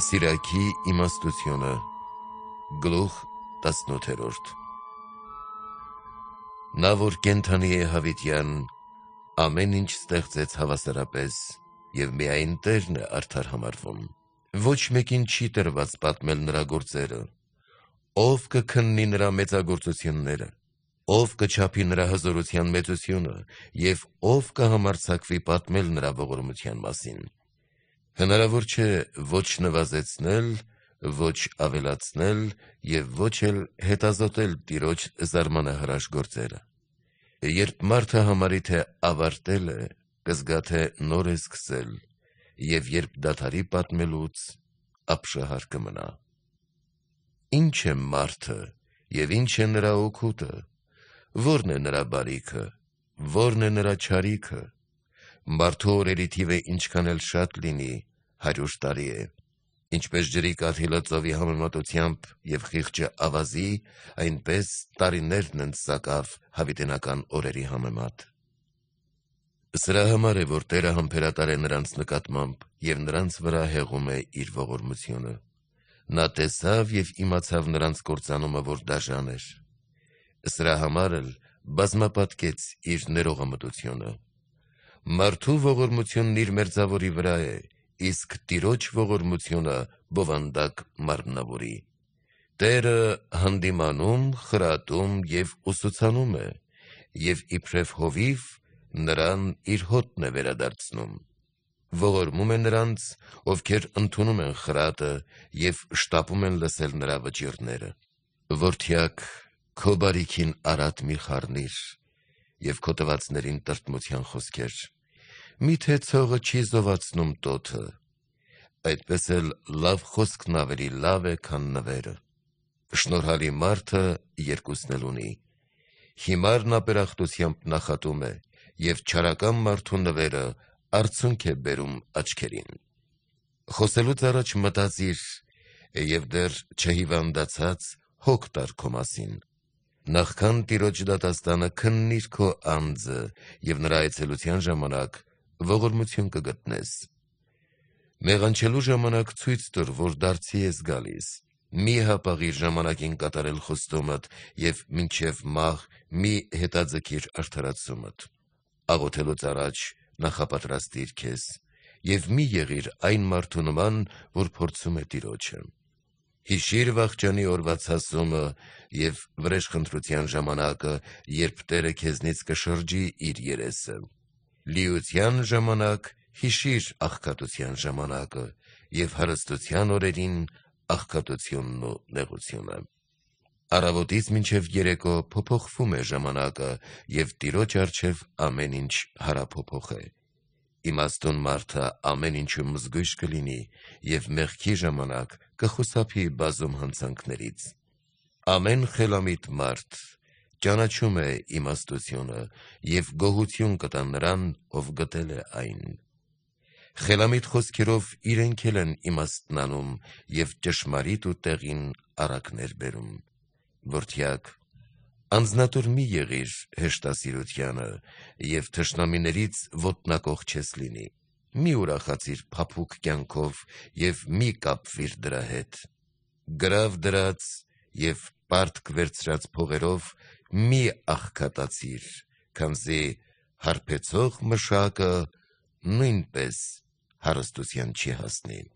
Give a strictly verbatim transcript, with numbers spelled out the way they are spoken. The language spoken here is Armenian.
Սիրակի իմաստությունը գլուխ տասնութերորդ Նա որ կենդանի է հավիտյան, ամեն ինչ ստեղծեց հավասարապես, և միայն Տերն է արդար համարվում։ Ոչ մեկին չի տրված պատմել նրա գործերը, ով կքննի նրա մեծագործությունները, ով կչափի նրա հզորության մեծությունը, և ով կհամարձակվի պատմել նրա ողորմության մասին։ Հնարավոր չէ ոչ նվազեցնել, ոչ ավելացնել և ոչ էլ հետազոտել Տիրոջ զարմանահրաշ գործերը։ Երբ մարդը համարի, թե ավարտել է, կզգա, թե նոր է սկսել, և երբ դադարի պատմելուց, ապշահար կմնա։ Ինչ է մարդը և ինչ է նրա օգուտը, ո՞րն է նրա բարիքը, ո՞րն է նրա չարիքը։ Մարդու օրերի թիվը ինչքան էլ շատ լինի, հարյուր տարի է։ Ինչպես ջրի կաթիլը ծովի համեմատությամբ և խիղճը ավազի, այնպես տարիներն են սակավ հավիտենական օրերի համեմատ։ Սրա համար է, որ Տերը համբերատար է նրանց նկատմամբ և նրանց վրա հեղում է իր ողորմությունը։ Նա տեսավ և իմացավ նրանց կործանումը, որ դաժան էր։ Սրա համար էլ բազմապատկեց իր ներողամտությունը։ Մարդու ողորմությունն իր մերձավորի վրա է, իսկ Տիրոջ ողորմությունը բովանդակ մարմնավորի։ Տերը հանդիմանում, խրատում և ուսուցանում է, և իբրև հովիվ նրան իր հոտն է վերադարձնում։ Ողորմում է նրանց, ովքեր ընդունում են խրատը և շտապում են լսել նրա վճիռները։ Որդյակ, քո բարիքին արատ մի խառնիր և քո տվածներին տրտմության խոսքեր։ Մի՞թե ցողը չի զովացնում տոթը, այդպես էլ լավ խոսքն ավելի լավ է, քան նվերը։ Շնորհալի մարդը երկուսն էլ ունի. հիմարն ապերախտությամբ նախատում է, և չարական մարդու նվերը արցունք է բերում աչքերին։ Խոսելուց առաջ մտածիր, և դեռ չհիվանդացած հոգ տար քո մասին։ Նախքան Տիրոջ դատաստանը քննիր քո անձը և նրա այցելության ժամանակ ողորմություն կգտնես։ Մեղանչելու ժամանակ ցույց տուր, որ դարձի ես գալիս։ Մի հապաղիր ժամանակին կատարել խոստումդ և մինչև մահ մի հետաձգիր արդարացումդ։ Աղոթելուց առաջ նախապատրաստիր քեզ և մի եղիր այն մարդու նման, որ փորձում է Տիրոջը։ Հիշիր վախճանի օրվա ցասումը և վրեժխնդրության ժամանակը, երբ Տերը քեզնից կշրջի իր երեսը։ Լիության ժամանակ հիշիր աղքատության ժամանակը և հարստության օրերին աղքատությունն ու նեղությունը։ Առավոտից մինչև երեկո փոփոխվում է ժամանակը, և Տիրոջ առջև ամեն ինչ հարափոփոխ է։ Իմաստուն մարդը ամեն ինչում զգույշ կլինի և մեղքի ժամանակ կխուսափի բազում հանցանքներից։ Ամեն խելամիտ մարդ ճանաչում է իմաստությունը և գոհություն կտա նրան, ով գտել է այն։ Խելամիտ խոսքերով իրենք էլ են իմաստն անում և ճշմարիտ ու տեղին առակներ բերում։ Որդյակ, անձնատուր մի եղիր հեշտասիրությանը և թշնամիներից ոտնակոխ չես լինի։ Մի ուրախացիր փափուկ կյանքով և մի կապվիր դրա հետ։ Գրավ դրած և պարտք վերցրած փողերով մի աղքատացիր, քանզի հարբեցող մշակը նույնպես հարստության չի հասնի։